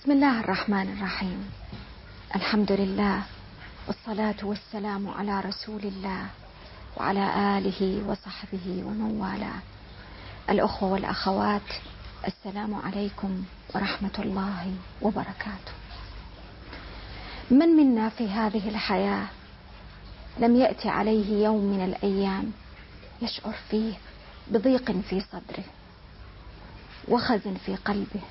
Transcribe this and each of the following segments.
بسم الله الرحمن الرحيم. الحمد لله والصلاة والسلام على رسول الله وعلى آله وصحبه ومن والاه. الأخوة والأخوات، السلام عليكم ورحمة الله وبركاته. من منا في هذه الحياة لم يأتي عليه يوم من الأيام يشعر فيه بضيق في صدره، وخزن في قلبه،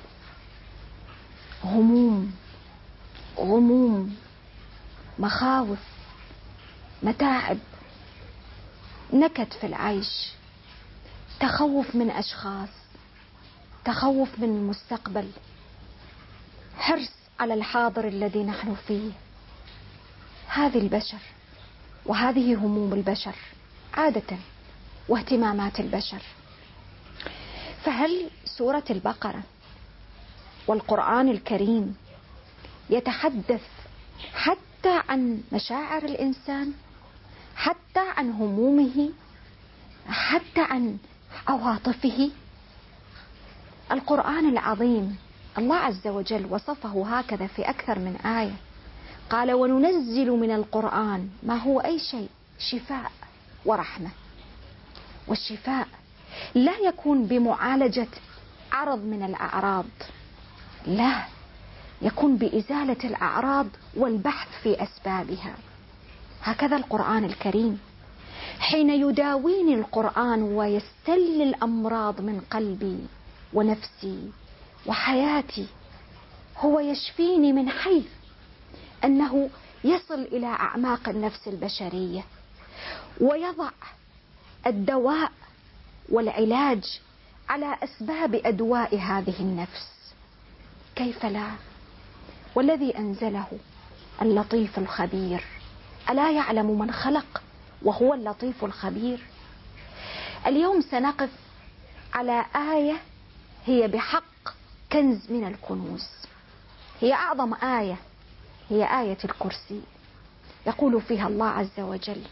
غموم، مخاوف، متاعب، نكد في العيش، تخوف من أشخاص، تخوف من المستقبل، حرص على الحاضر الذي نحن فيه. هذه البشر وهذه هموم البشر عادة واهتمامات البشر. فهل سورة البقرة والقرآن الكريم يتحدث حتى عن مشاعر الإنسان، حتى عن همومه، حتى عن عواطفه؟ القرآن العظيم الله عز وجل وصفه هكذا في أكثر من آية، قال: وننزل من القرآن ما هو أي شيء شفاء ورحمة. والشفاء لا يكون بمعالجة عرض من الأعراض، لا، يكون بإزالة الأعراض والبحث في أسبابها. هكذا القرآن الكريم حين يداويني القرآن ويستل الأمراض من قلبي ونفسي وحياتي، هو يشفيني من حيث أنه يصل إلى أعماق النفس البشرية ويضع الدواء والعلاج على أسباب أدواء هذه النفس. كيف لا؟ والذي أنزله اللطيف الخبير، ألا يعلم من خلق وهو اللطيف الخبير؟ اليوم سنقف على آية هي بحق كنز من الكنوز، هي أعظم آية، هي آية الكرسي. يقول فيها الله عز وجل: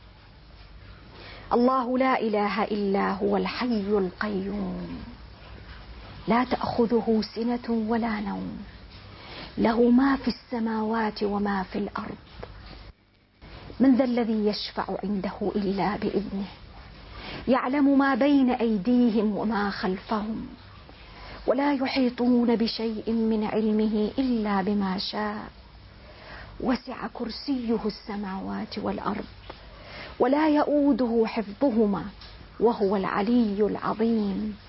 الله لا إله إلا هو الحي القيوم لا تأخذه سنة ولا نوم له ما في السماوات وما في الأرض من ذا الذي يشفع عنده إلا بإذنه يعلم ما بين أيديهم وما خلفهم ولا يحيطون بشيء من علمه إلا بما شاء وسع كرسيه السماوات والأرض ولا يؤوده حفظهما وهو العلي العظيم.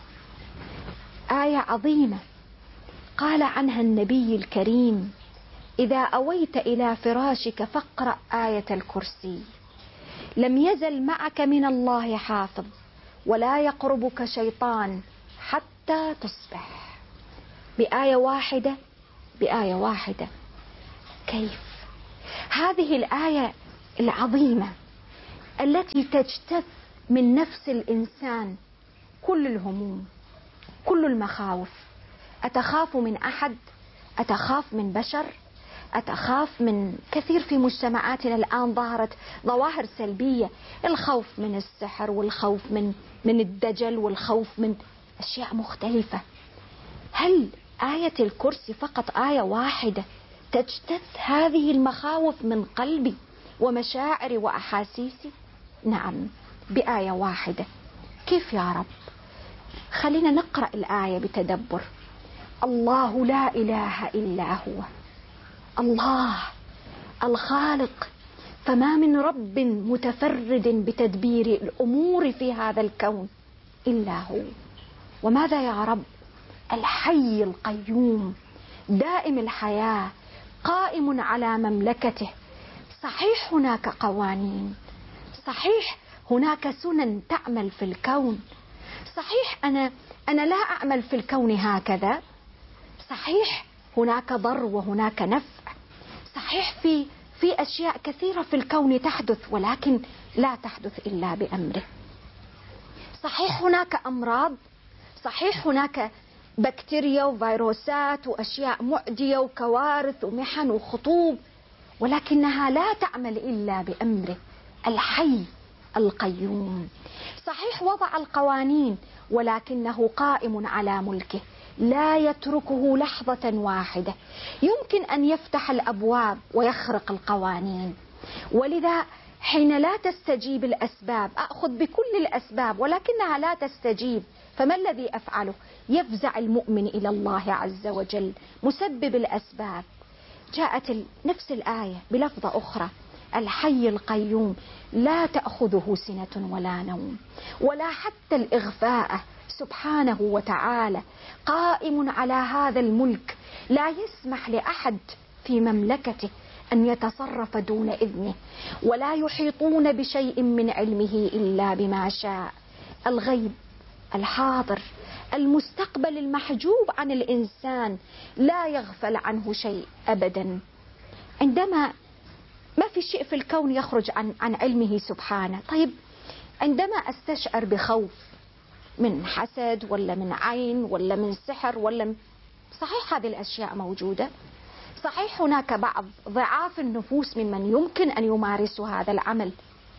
آية عظيمة قال عنها النبي الكريم: إذا أويت إلى فراشك فاقرأ آية الكرسي لم يزل معك من الله حافظ ولا يقربك شيطان حتى تصبح. بآية واحدة. كيف؟ هذه الآية العظيمة التي تجتث من نفس الإنسان كل الهموم، كل المخاوف. أتخاف من أحد؟ أتخاف من بشر؟ أتخاف من كثير في مجتمعاتنا الآن ظهرت ظواهر سلبية، الخوف من السحر والخوف من الدجل والخوف من أشياء مختلفة. هل آية الكرسي فقط آية واحدة تجتث هذه المخاوف من قلبي ومشاعري وأحاسيسي؟ نعم، بآية واحدة. كيف يا رب؟ خلينا نقرأ الآية بتدبر. الله لا إله إلا هو، الله الخالق، فما من رب متفرد بتدبير الأمور في هذا الكون إلا هو. وماذا يا رب؟ الحي القيوم دائم الحياة قائم على مملكته. صحيح هناك قوانين، صحيح هناك سنن تعمل في الكون، صحيح أنا لا أعمل في الكون هكذا، صحيح هناك ضر وهناك نفع، صحيح في أشياء كثيرة في الكون تحدث ولكن لا تحدث إلا بأمره. صحيح هناك أمراض، صحيح هناك بكتيريا وفيروسات وأشياء معدية وكوارث ومحن وخطوب، ولكنها لا تعمل إلا بأمره الحي القيوم. صحيح وضع القوانين ولكنه قائم على ملكه، لا يتركه لحظة واحدة، يمكن أن يفتح الأبواب ويخرق القوانين. ولذا حين لا تستجيب الأسباب، أخذ بكل الأسباب ولكنها لا تستجيب، فما الذي أفعله؟ يفزع المؤمن إلى الله عز وجل مسبب الأسباب. جاءت نفس الآية بلفظة أخرى: الحي القيوم لا تأخذه سنة ولا نوم ولا حتى الإغفاء، سبحانه وتعالى قائم على هذا الملك، لا يسمح لأحد في مملكته أن يتصرف دون إذنه، ولا يحيطون بشيء من علمه إلا بما شاء. الغيب، الحاضر، المستقبل المحجوب عن الإنسان، لا يغفل عنه شيء أبدا. عندما ما في شيء في الكون يخرج عن علمه سبحانه. طيب عندما أستشعر بخوف من حسد ولا من عين ولا من سحر صحيح هذه الأشياء موجودة، صحيح هناك بعض ضعاف النفوس ممن يمكن أن يمارسوا هذا العمل،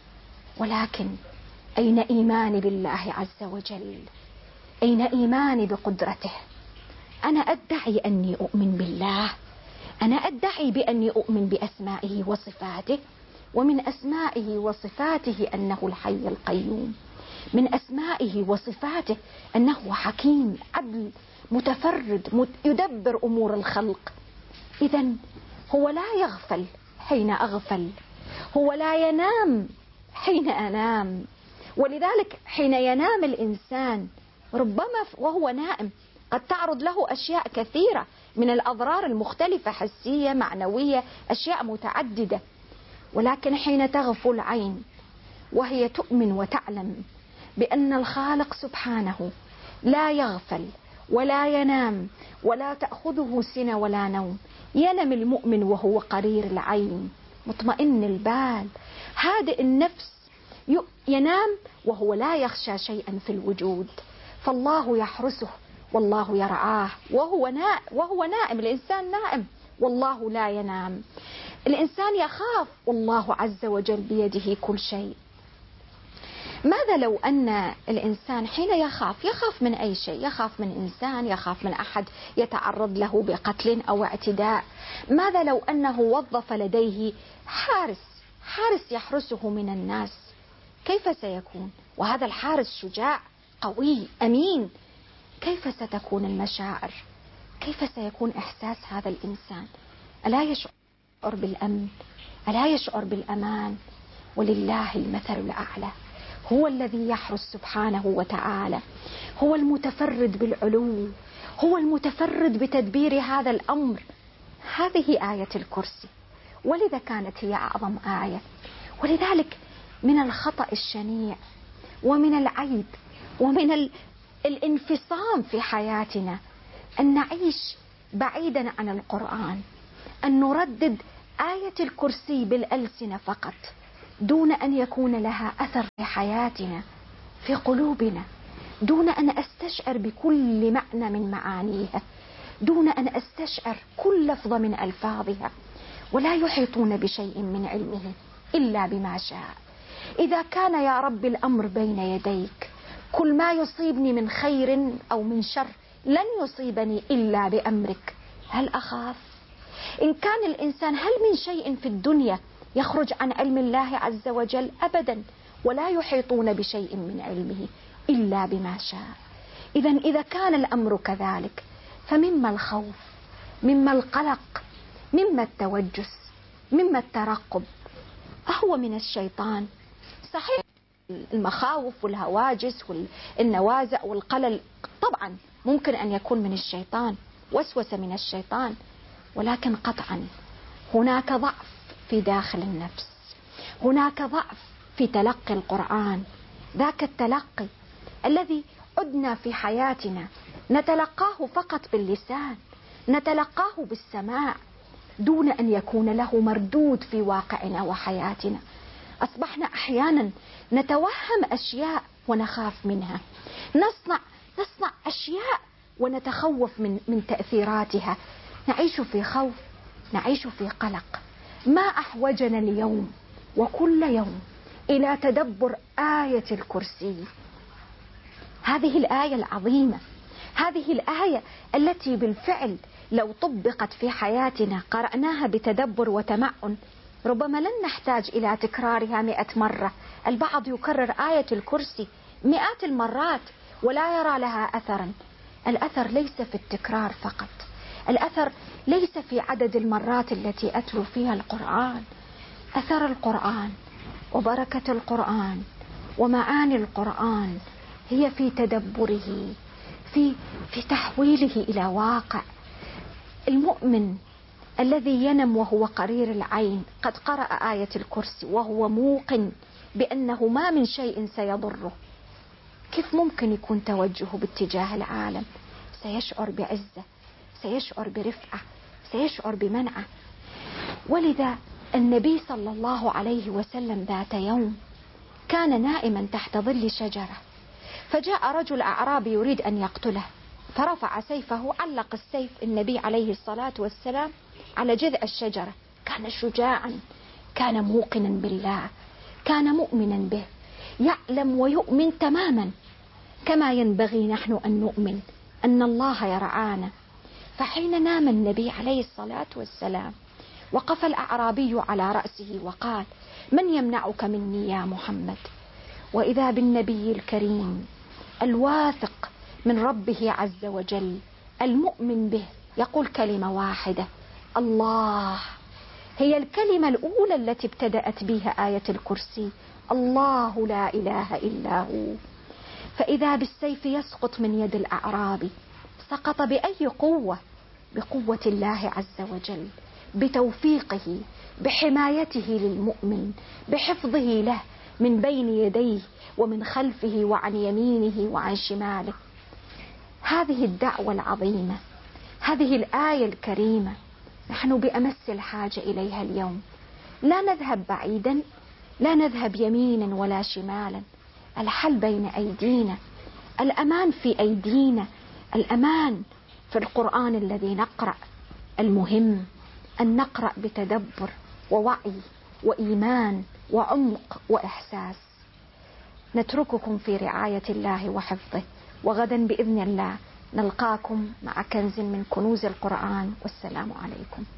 ولكن أين إيماني بالله عز وجل؟ أين إيماني بقدرته؟ أنا أدعي أني أؤمن بالله، أنا أدعي بأني أؤمن بأسمائه وصفاته، ومن أسمائه وصفاته أنه الحي القيوم، من أسمائه وصفاته أنه حكيم عدل متفرد يدبر أمور الخلق. إذن هو لا يغفل حين أغفل، هو لا ينام حين أنام. ولذلك حين ينام الإنسان ربما وهو نائم قد تعرض له أشياء كثيرة من الأضرار المختلفة، حسية معنوية، أشياء متعددة. ولكن حين تغفل العين وهي تؤمن وتعلم بأن الخالق سبحانه لا يغفل ولا ينام ولا تأخذه سنة ولا نوم، ينام المؤمن وهو قرير العين مطمئن البال هادئ النفس، ينام وهو لا يخشى شيئا في الوجود، فالله يحرسه والله يرعاه وهو نائم. الإنسان نائم والله لا ينام. الإنسان يخاف والله عز وجل بيده كل شيء. ماذا لو أن الإنسان حين يخاف من أي شيء، يخاف من إنسان، يخاف من أحد يتعرض له بقتل أو اعتداء، ماذا لو أنه وظف لديه حارس يحرسه من الناس؟ كيف سيكون؟ وهذا الحارس شجاع قوي أمين. كيف ستكون المشاعر؟ كيف سيكون إحساس هذا الإنسان؟ ألا يشعر بالأمن؟ ألا يشعر بالأمان؟ ولله المثل الأعلى، هو الذي يحرس سبحانه وتعالى، هو المتفرد بالعلو، هو المتفرد بتدبير هذا الأمر. هذه آية الكرسي، ولذا كانت هي أعظم آية. ولذلك من الخطأ الشنيع ومن العيب ومن الانفصام في حياتنا أن نعيش بعيدا عن القرآن، أن نردد آية الكرسي بالألسنة فقط دون أن يكون لها أثر في حياتنا في قلوبنا، دون أن أستشعر بكل معنى من معانيها، دون أن أستشعر كل لفظة من ألفاظها. ولا يحيطون بشيء من علمه إلا بما شاء. إذا كان يا رب الأمر بين يديك، كل ما يصيبني من خير أو من شر لن يصيبني إلا بأمرك، هل أخاف؟ إن كان الإنسان، هل من شيء في الدنيا يخرج عن علم الله عز وجل؟ أبدا. ولا يحيطون بشيء من علمه إلا بما شاء. إذا كان الأمر كذلك، فمما الخوف، مما القلق، مما التوجس، مما الترقب؟ أهو من الشيطان؟ صحيح المخاوف والهواجس والنوازع والقلل طبعا ممكن أن يكون من الشيطان، وسوسة من الشيطان، ولكن قطعا هناك ضعف في داخل النفس، هناك ضعف في تلقي القرآن، ذاك التلقي الذي عدنا في حياتنا نتلقاه فقط باللسان، نتلقاه بالسماع دون أن يكون له مردود في واقعنا وحياتنا. أصبحنا أحيانا نتوهم أشياء ونخاف منها، نصنع أشياء ونتخوف من تأثيراتها، نعيش في خوف، نعيش في قلق. ما أحوجنا اليوم وكل يوم إلى تدبر آية الكرسي، هذه الآية العظيمة هذه الآية التي بالفعل لو طبقت في حياتنا قرأناها بتدبر وتمعن ربما لن نحتاج إلى تكرارها 100 مرة. البعض يكرر آية الكرسي مئات المرات ولا يرى لها أثرا. الأثر ليس في التكرار فقط، الأثر ليس في عدد المرات التي أتلو فيها القرآن. أثر القرآن وبركة القرآن ومعاني القرآن هي في تدبره، في تحويله إلى واقع. المؤمن الذي ينم وهو قرير العين قد قرأ آية الكرسي وهو موقن بأنه ما من شيء سيضره، كيف ممكن يكون توجهه باتجاه العالم؟ سيشعر بعزة، سيشعر برفعة، سيشعر بمنعة. ولذا النبي صلى الله عليه وسلم ذات يوم كان نائما تحت ظل شجرة، فجاء رجل أعرابي يريد أن يقتله، فرفع سيفه، علق السيف النبي عليه الصلاة والسلام على جذع الشجرة. كان شجاعا، كان موقنا بالله، كان مؤمنا به، يعلم ويؤمن تماما كما ينبغي نحن أن نؤمن أن الله يرعانا. فحين نام النبي عليه الصلاة والسلام وقف الأعرابي على رأسه وقال: من يمنعك مني يا محمد؟ وإذا بالنبي الكريم الواثق من ربه عز وجل المؤمن به يقول كلمة واحدة: الله. هي الكلمة الأولى التي ابتدأت بها آية الكرسي: الله لا إله إلا هو. فإذا بالسيف يسقط من يد الأعرابي، سقط بأي قوة؟ بقوة الله عز وجل، بتوفيقه، بحمايته للمؤمن، بحفظه له من بين يديه ومن خلفه وعن يمينه وعن شماله. هذه الدعوة العظيمة، هذه الآية الكريمة نحن بأمس الحاجة إليها اليوم. لا نذهب بعيدا، لا نذهب يمينا ولا شمالا، الحل بين أيدينا، الأمان في أيدينا، الأمان في القرآن الذي نقرأ. المهم أن نقرأ بتدبر ووعي وإيمان وعمق وإحساس. نترككم في رعاية الله وحفظه، وغدا بإذن الله نلقاكم مع كنز من كنوز القرآن. والسلام عليكم.